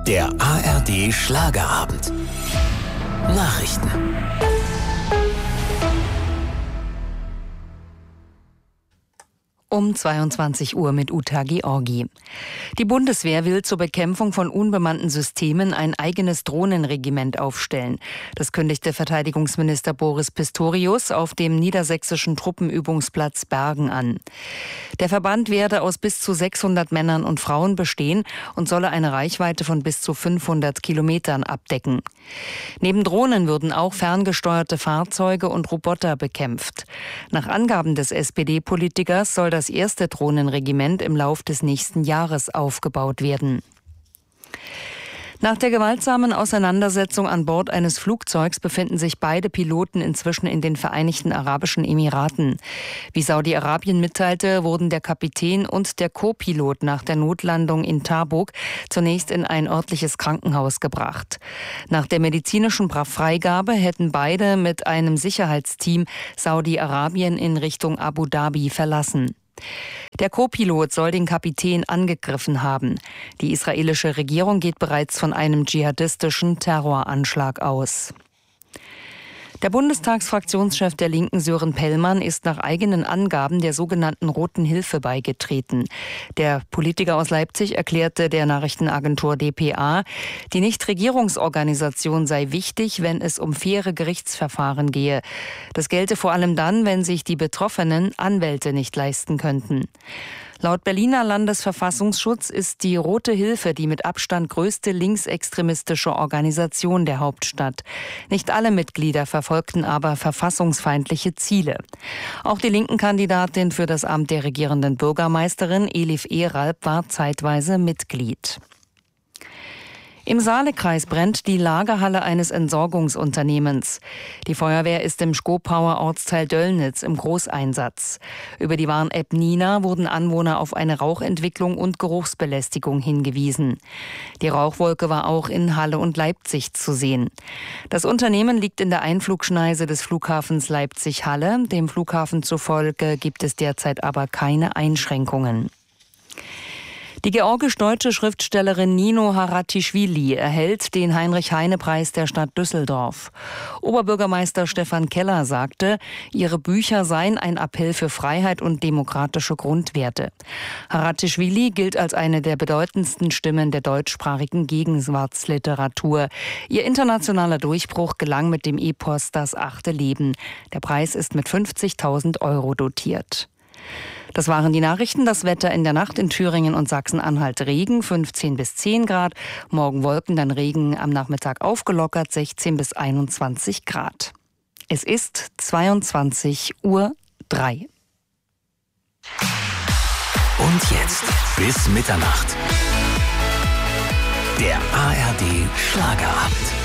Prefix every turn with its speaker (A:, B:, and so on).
A: Der ARD Schlagerabend. Nachrichten.
B: Um 22 Uhr mit Uta Georgi. Die Bundeswehr will zur Bekämpfung von unbemannten Systemen ein eigenes Drohnenregiment aufstellen. Das kündigte Verteidigungsminister Boris Pistorius auf dem niedersächsischen Truppenübungsplatz Bergen an. Der Verband werde aus bis zu 600 Männern und Frauen bestehen und solle eine Reichweite von bis zu 500 Kilometern abdecken. Neben Drohnen würden auch ferngesteuerte Fahrzeuge und Roboter bekämpft. Nach Angaben des SPD-Politikers soll das erste Drohnenregiment im Lauf des nächsten Jahres aufgebaut werden. Nach der gewaltsamen Auseinandersetzung an Bord eines Flugzeugs befinden sich beide Piloten inzwischen in den Vereinigten Arabischen Emiraten. Wie Saudi-Arabien mitteilte, wurden der Kapitän und der Co-Pilot nach der Notlandung in Tabuk zunächst in ein örtliches Krankenhaus gebracht. Nach der medizinischen Freigabe hätten beide mit einem Sicherheitsteam Saudi-Arabien in Richtung Abu Dhabi verlassen. Der Co-Pilot soll den Kapitän angegriffen haben. Die israelische Regierung geht bereits von einem dschihadistischen Terroranschlag aus. Der Bundestagsfraktionschef der Linken Sören Pellmann ist nach eigenen Angaben der sogenannten Roten Hilfe beigetreten. Der Politiker aus Leipzig erklärte der Nachrichtenagentur dpa, die Nichtregierungsorganisation sei wichtig, wenn es um faire Gerichtsverfahren gehe. Das gelte vor allem dann, wenn sich die Betroffenen Anwälte nicht leisten könnten. Laut Berliner Landesverfassungsschutz ist die Rote Hilfe die mit Abstand größte linksextremistische Organisation der Hauptstadt. Nicht alle Mitglieder verfolgten aber verfassungsfeindliche Ziele. Auch die Linken-Kandidatin für das Amt der regierenden Bürgermeisterin Elif Eralp war zeitweise Mitglied. Im Saalekreis brennt die Lagerhalle eines Entsorgungsunternehmens. Die Feuerwehr ist im Schkopauer Ortsteil Döllnitz im Großeinsatz. Über die Warn-App Nina wurden Anwohner auf eine Rauchentwicklung und Geruchsbelästigung hingewiesen. Die Rauchwolke war auch in Halle und Leipzig zu sehen. Das Unternehmen liegt in der Einflugschneise des Flughafens Leipzig-Halle. Dem Flughafen zufolge gibt es derzeit aber keine Einschränkungen. Die georgisch-deutsche Schriftstellerin Nino Haratischvili erhält den Heinrich-Heine-Preis der Stadt Düsseldorf. Oberbürgermeister Stefan Keller sagte, ihre Bücher seien ein Appell für Freiheit und demokratische Grundwerte. Haratischvili gilt als eine der bedeutendsten Stimmen der deutschsprachigen Gegenwartsliteratur. Ihr internationaler Durchbruch gelang mit dem Epos Das achte Leben. Der Preis ist mit 50.000 € dotiert. Das waren die Nachrichten. Das Wetter in der Nacht in Thüringen und Sachsen-Anhalt Regen, 15 bis 10 Grad. Morgen Wolken, dann Regen, am Nachmittag aufgelockert, 16 bis 21 Grad. Es ist 22:03 Uhr.
A: Und jetzt bis Mitternacht. Der ARD Schlagerabend.